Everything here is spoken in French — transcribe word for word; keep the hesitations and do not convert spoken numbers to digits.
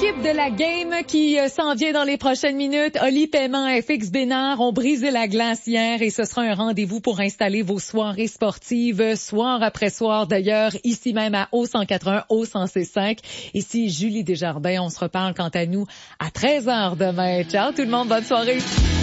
l'équipe de la game qui euh, s'en vient dans les prochaines minutes. Oli Paiement, F X Bénard ont brisé la glace hier et ce sera un rendez-vous pour installer vos soirées sportives, soir après soir d'ailleurs, ici même à O cent quatre-vingt-un, O cent six cinq. Ici Julie Desjardins, on se reparle quant à nous à treize heures demain. Ciao tout le monde, bonne soirée.